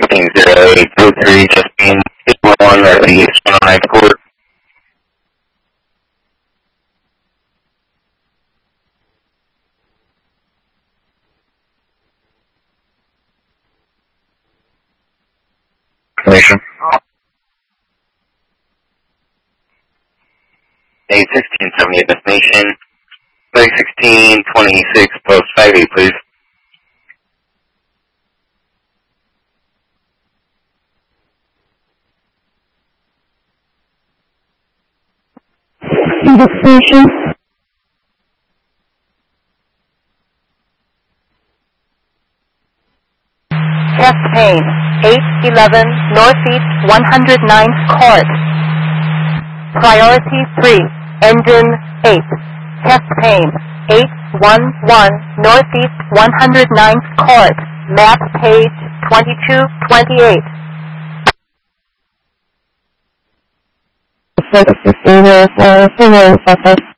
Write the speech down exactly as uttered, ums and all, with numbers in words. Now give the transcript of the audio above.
booking zero eight oh three, just being one or the one oh nine court. Information. eight sixteen seventy destination. thirty sixteen twenty-six post five eight, please. Destination. Chest pain, eight eleven Northeast one oh ninth Court. Priority three, engine eight. Chest pain, eight one one Northeast one oh ninth Court. Map page twenty-two twenty-eight. Six, zero, four, zero, five,